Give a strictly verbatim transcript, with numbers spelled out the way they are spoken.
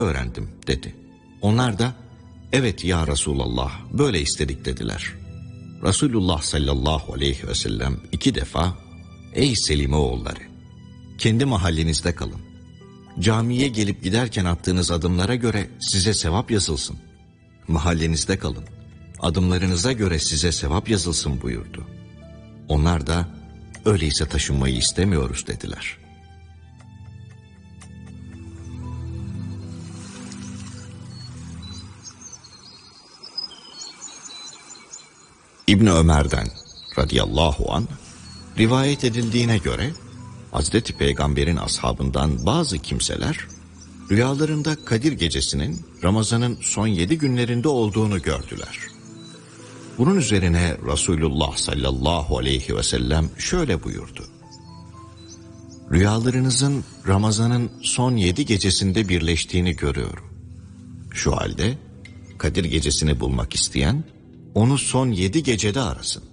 öğrendim dedi. Onlar da evet ya Resulallah böyle istedik dediler. Resulullah sallallahu aleyhi ve sellem iki defa ey Selime oğulları kendi mahallenizde kalın. Camiye gelip giderken attığınız adımlara göre size sevap yazılsın. Mahallenizde kalın. Adımlarınıza göre size sevap yazılsın buyurdu. Onlar da öyleyse taşınmayı istemiyoruz dediler. İbn Ömer'den radıyallahu anh rivayet edildiğine göre Hazreti Peygamber'in ashabından bazı kimseler rüyalarında Kadir Gecesi'nin Ramazan'ın son yedi günlerinde olduğunu gördüler. Bunun üzerine Resulullah sallallahu aleyhi ve sellem şöyle buyurdu. Rüyalarınızın Ramazan'ın son yedi gecesinde birleştiğini görüyorum. Şu halde Kadir Gecesi'ni bulmak isteyen onu son yedi gecede arasın.